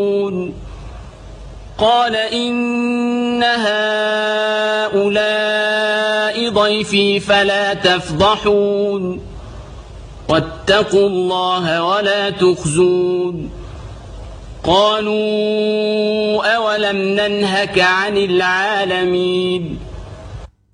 قال إن هؤلاء ضيفي فلا تفضحون واتقوا الله ولا تخزون قالوا أولم ننهك عن العالمين